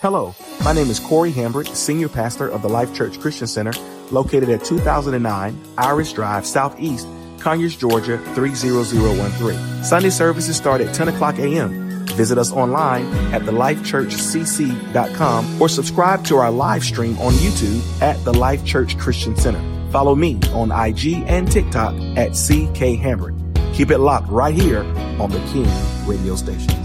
Hello, my name is Corey Hambert, Senior Pastor of the Life Church Christian Center, located at 2009 Irish Drive Southeast, Conyers, Georgia 30013. Sunday services start at 10 o'clock a.m. Visit us online at thelifechurchcc.com or subscribe to our live stream on YouTube at the Life Church Christian Center. Follow me on IG and TikTok at CK Hambert. Keep it locked right here on the King Radio Station.